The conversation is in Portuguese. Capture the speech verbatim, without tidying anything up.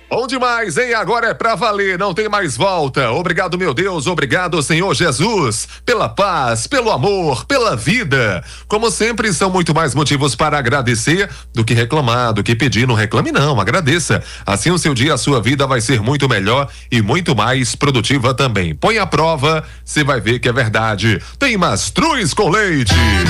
Bom demais, hein? Agora é pra valer, não tem mais volta. Obrigado, meu Deus, obrigado, Senhor Jesus, pela paz, pelo amor, pela vida. Como sempre, são muito mais motivos para agradecer do que reclamar, do que pedir. Não reclame não, agradeça. Assim o seu dia, a sua vida vai ser muito melhor e muito mais produtiva também. Põe à prova, você vai ver que é verdade. Tem Mastruz com leite.